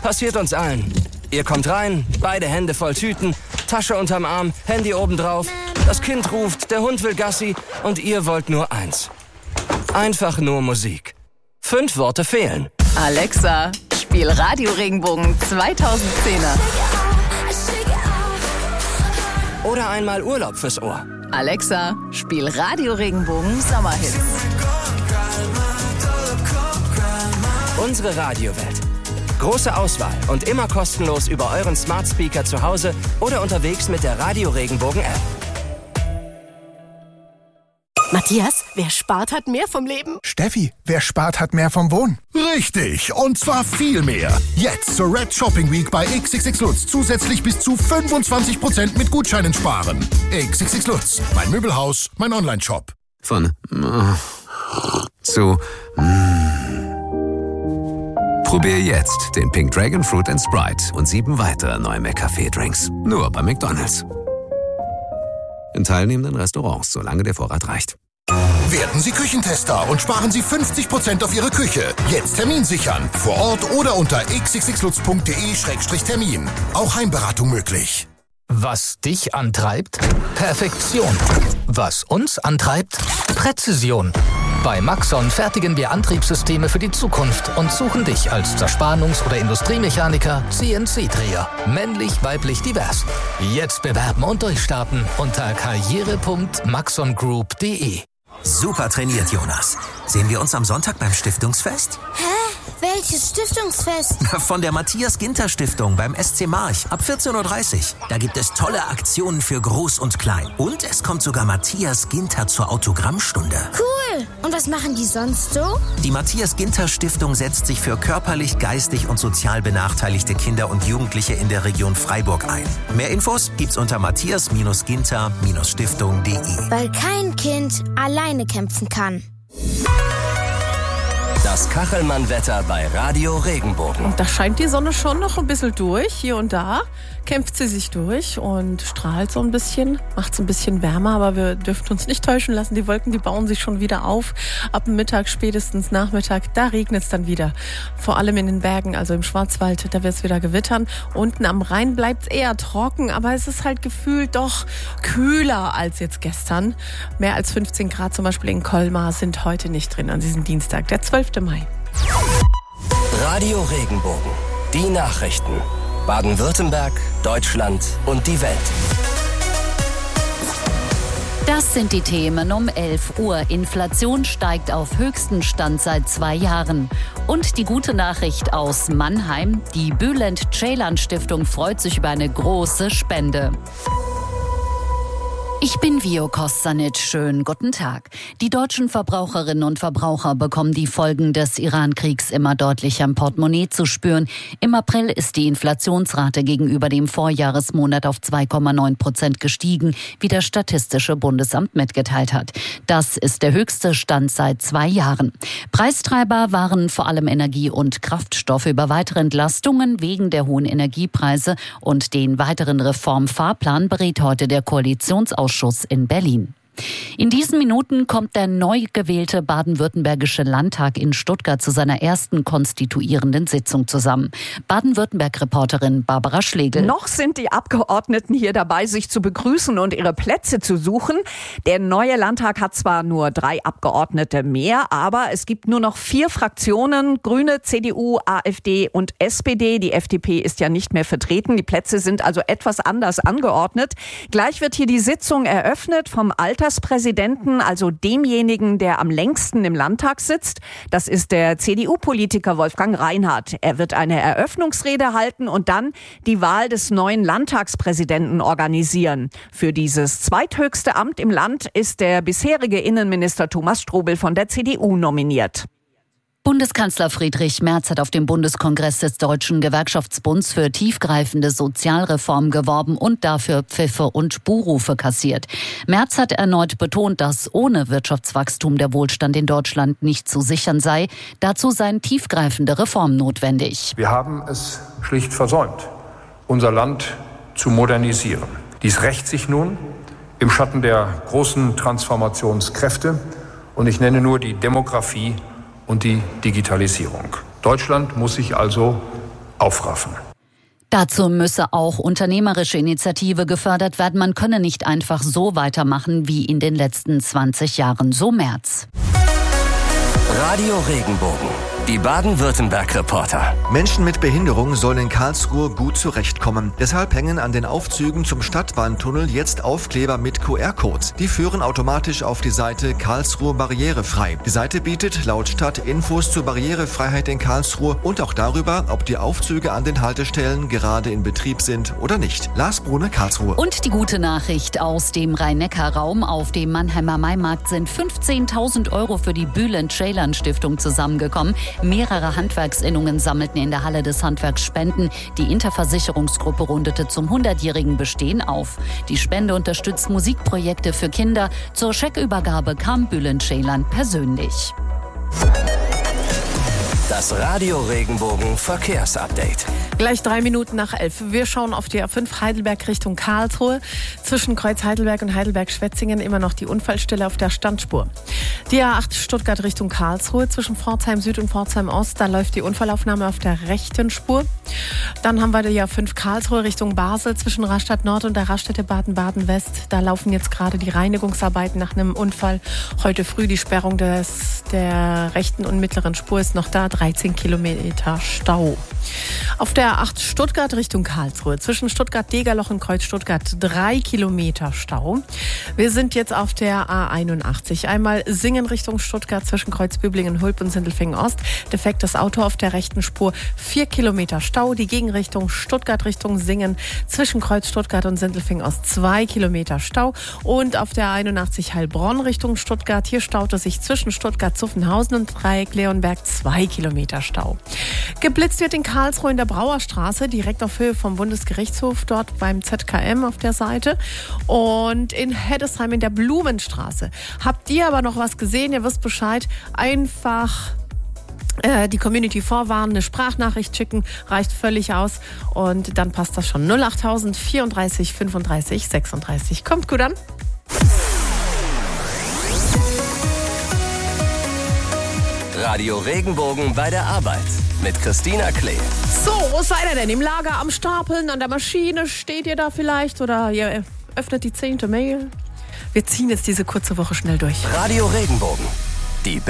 Passiert uns allen. Ihr kommt rein, beide Hände voll Tüten, Tasche unterm Arm, Handy obendrauf. Das Kind ruft, der Hund will Gassi und ihr wollt nur eins. Einfach nur Musik. 5 Worte fehlen. Alexa, spiel Radio Regenbogen 2010er. Oder einmal Urlaub fürs Ohr. Alexa, spiel Radio Regenbogen Sommerhits. Unsere Radiowelt. Große Auswahl und immer kostenlos über euren Smart Speaker zu Hause oder unterwegs mit der Radio Regenbogen App. Matthias, wer spart, hat mehr vom Leben. Steffi, wer spart, hat mehr vom Wohnen. Richtig, und zwar viel mehr. Jetzt zur Red Shopping Week bei XXX Lutz zusätzlich bis zu 25% mit Gutscheinen sparen. XXX Lutz, mein Möbelhaus, mein Online-Shop. Von zu Probier jetzt den Pink Dragon Fruit & Sprite und 7 weitere neue McCafé-Drinks. Nur bei McDonald's. In teilnehmenden Restaurants, solange der Vorrat reicht. Werden Sie Küchentester und sparen Sie 50% auf Ihre Küche. Jetzt Termin sichern. Vor Ort oder unter xxxlutz.de/termin. Auch Heimberatung möglich. Was dich antreibt? Perfektion. Was uns antreibt? Präzision. Bei Maxon fertigen wir Antriebssysteme für die Zukunft und suchen dich als Zerspannungs- oder Industriemechaniker, CNC-Dreher. Männlich, weiblich, divers. Jetzt bewerben und durchstarten unter karriere.maxongroup.de. Super trainiert, Jonas. Sehen wir uns am Sonntag beim Stiftungsfest? Hä? Welches Stiftungsfest? Von der Matthias-Ginter-Stiftung beim SC March ab 14:30 Uhr. Da gibt es tolle Aktionen für Groß und Klein. Und es kommt sogar Matthias Ginter zur Autogrammstunde. Cool. Und was machen die sonst so? Die Matthias-Ginter-Stiftung setzt sich für körperlich, geistig und sozial benachteiligte Kinder und Jugendliche in der Region Freiburg ein. Mehr Infos gibt's unter matthias-ginter-stiftung.de. Weil kein Kind alleine kämpfen kann. Das Kachelmann-Wetter bei Radio Regenbogen. Und da scheint die Sonne schon noch ein bisschen durch. Hier und da kämpft sie sich durch und strahlt so ein bisschen, macht es ein bisschen wärmer. Aber wir dürfen uns nicht täuschen lassen. Die Wolken, die bauen sich schon wieder auf. Ab Mittag, spätestens Nachmittag, da regnet es dann wieder. Vor allem in den Bergen, also im Schwarzwald, da wird es wieder gewittern. Unten am Rhein bleibt es eher trocken, aber es ist halt gefühlt doch kühler als jetzt gestern. Mehr als 15 Grad zum Beispiel in Colmar sind heute nicht drin an diesem Dienstag, der 12. Mai. Radio Regenbogen. Die Nachrichten. Baden-Württemberg, Deutschland und die Welt. Das sind die Themen um 11 Uhr. Inflation steigt auf höchsten Stand seit 2 Jahren. Und die gute Nachricht aus Mannheim. Die Bülent-Ceylan-Stiftung freut sich über eine große Spende. Ich bin Vio Kostanic. Schönen guten Tag. Die deutschen Verbraucherinnen und Verbraucher bekommen die Folgen des Iran-Kriegs immer deutlicher am Portemonnaie zu spüren. Im April ist die Inflationsrate gegenüber dem Vorjahresmonat auf 2,9% gestiegen, wie das Statistische Bundesamt mitgeteilt hat. Das ist der höchste Stand seit 2 Jahren. Preistreiber waren vor allem Energie und Kraftstoffe. Über weitere Entlastungen wegen der hohen Energiepreise und den weiteren Reformfahrplan berät heute der Koalitionsausschuss in Berlin. In diesen Minuten kommt der neu gewählte baden-württembergische Landtag in Stuttgart zu seiner ersten konstituierenden Sitzung zusammen. Baden-Württemberg-Reporterin Barbara Schlegel. Noch sind die Abgeordneten hier dabei, sich zu begrüßen und ihre Plätze zu suchen. Der neue Landtag hat zwar nur 3 Abgeordnete mehr, aber es gibt nur noch 4 Fraktionen, Grüne, CDU, AfD und SPD. Die FDP ist ja nicht mehr vertreten. Die Plätze sind also etwas anders angeordnet. Gleich wird hier die Sitzung eröffnet vom Alterspräsidenten, also demjenigen, der am längsten im Landtag sitzt. Das ist der CDU-Politiker Wolfgang Reinhardt. Er wird eine Eröffnungsrede halten und dann die Wahl des neuen Landtagspräsidenten organisieren. Für dieses zweithöchste Amt im Land ist der bisherige Innenminister Thomas Strobel von der CDU nominiert. Bundeskanzler Friedrich Merz hat auf dem Bundeskongress des Deutschen Gewerkschaftsbunds für tiefgreifende Sozialreformen geworben und dafür Pfiffe und Buhrufe kassiert. Merz hat erneut betont, dass ohne Wirtschaftswachstum der Wohlstand in Deutschland nicht zu sichern sei. Dazu seien tiefgreifende Reformen notwendig. Wir haben es schlicht versäumt, unser Land zu modernisieren. Dies rächt sich nun im Schatten der großen Transformationskräfte und ich nenne nur die Demografie und die Digitalisierung. Deutschland muss sich also aufraffen. Dazu müsse auch unternehmerische Initiative gefördert werden. Man könne nicht einfach so weitermachen wie in den letzten 20 Jahren. So Merz. Radio Regenbogen. Die Baden-Württemberg-Reporter. Menschen mit Behinderung sollen in Karlsruhe gut zurechtkommen. Deshalb hängen an den Aufzügen zum Stadtbahntunnel jetzt Aufkleber mit QR-Codes. Die führen automatisch auf die Seite Karlsruhe barrierefrei. Die Seite bietet laut Stadt Infos zur Barrierefreiheit in Karlsruhe und auch darüber, ob die Aufzüge an den Haltestellen gerade in Betrieb sind oder nicht. Lars Brune, Karlsruhe. Und die gute Nachricht aus dem Rhein-Neckar-Raum. Auf dem Mannheimer Maimarkt sind 15.000 € für die Bülent-Ceylan-Stiftung zusammengekommen. Mehrere Handwerksinnungen sammelten in der Halle des Handwerks Spenden. Die Interversicherungsgruppe rundete zum 100-jährigen Bestehen auf. Die Spende unterstützt Musikprojekte für Kinder. Zur Scheckübergabe kam Bülent Ceylan persönlich. Das Radio Regenbogen Verkehrsupdate. Gleich 3 Minuten nach 11. Wir schauen auf die A5 Heidelberg Richtung Karlsruhe. Zwischen Kreuz Heidelberg und Heidelberg-Schwetzingen immer noch die Unfallstelle auf der Standspur. Die A8 Stuttgart Richtung Karlsruhe zwischen Pforzheim Süd und Pforzheim Ost. Da läuft die Unfallaufnahme auf der rechten Spur. Dann haben wir die A5 Karlsruhe Richtung Basel zwischen Rastatt Nord und der Raststätte Baden-Baden West. Da laufen jetzt gerade die Reinigungsarbeiten nach einem Unfall. Heute früh die Sperrung der rechten und mittleren Spur ist noch da. 13 Kilometer Stau. Auf der A8 Stuttgart Richtung Karlsruhe zwischen Stuttgart-Degerloch und Kreuz Stuttgart 3 Kilometer Stau. Wir sind jetzt auf der A81. Einmal Singen Richtung Stuttgart zwischen Kreuz Böblingen, Hulp und Sindelfingen Ost. Defektes Auto auf der rechten Spur 4 Kilometer Stau. Die Gegenrichtung Stuttgart Richtung Singen zwischen Kreuz Stuttgart und Sindelfingen Ost 2 Kilometer Stau. Und auf der A81 Heilbronn Richtung Stuttgart. Hier staute sich zwischen Stuttgart-Zuffenhausen und Dreieck Leonberg 2 Kilometer Stau. Geblitzt wird in Karlsruhe in der Brauerstraße, direkt auf Höhe vom Bundesgerichtshof, dort beim ZKM auf der Seite. Und in Heddesheim in der Blumenstraße. Habt ihr aber noch was gesehen? Ihr wisst Bescheid. Einfach die Community vorwarnen, eine Sprachnachricht schicken, reicht völlig aus. Und dann passt das schon. 08000 34 35 36. Kommt gut an. Radio Regenbogen bei der Arbeit mit Christina Klee. So, wo seid ihr denn? Im Lager, am Stapeln, an der Maschine? Steht ihr da vielleicht? Oder ihr öffnet die 10. Mail? Wir ziehen jetzt diese kurze Woche schnell durch. Radio Regenbogen. Die